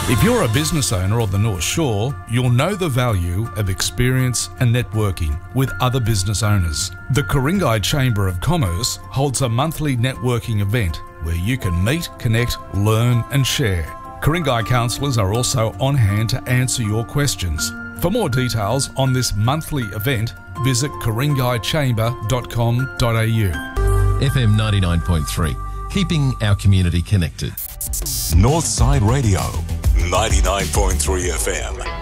If you're a business owner on the North Shore, you'll know the value of experience and networking with other business owners. The Ku-ring-gai Chamber of Commerce holds a monthly networking event where you can meet, connect, learn and share. Ku-ring-gai counsellors are also on hand to answer your questions. For more details on this monthly event, visit ku-ring-gai-chamber.com.au. FM 99.3, keeping our community connected. Northside Radio, 99.3 FM.